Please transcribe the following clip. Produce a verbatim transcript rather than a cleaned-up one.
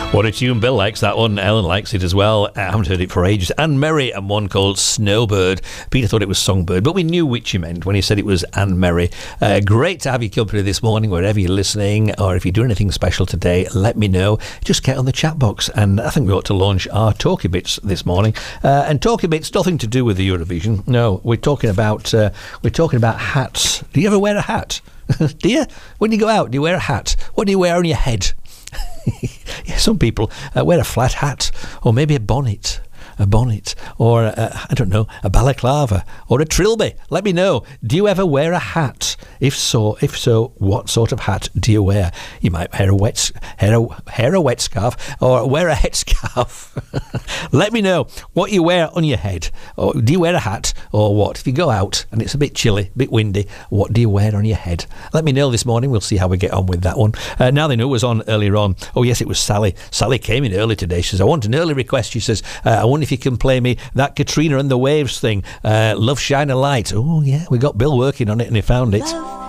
What a tune. Bill likes that one. Ellen likes it as well. I haven't heard it for ages. Anne Merry and one called Snowbird. Peter thought it was Songbird, but we knew which he meant when he said it was Anne Merry. Uh, great to have your company this morning, wherever you're listening, or if you do anything special today, let me know. Just get on the chat box, and I think we ought to launch our Talkie Bits this morning. Uh, and Talkie Bits, nothing to do with the Eurovision. No, we're talking about uh, we're talking about hats. Do you ever wear a hat? Do you? When you go out, do you wear a hat? What do you wear on your head? Yeah, some people uh, wear a flat hat, or maybe a bonnet, a bonnet, or a, I don't know, a balaclava, or a trilby. Let me know. Do you ever wear a hat? If so, if so, what sort of hat do you wear? You might wear a wet, hair a, hair a wet scarf, or wear a head scarf. Let me know what you wear on your head. Or do you wear a hat, or what? If you go out and it's a bit chilly, a bit windy, what do you wear on your head? Let me know this morning. We'll see how we get on with that one. Uh, now they know it was on earlier on. Oh yes, it was Sally. Sally came in early today. She says, I want an early request. She says, uh, I wonder if you can play me that Katrina and the Waves thing. Uh, Love Shine a Light. Oh yeah, we got Bill working on it and he found it. Love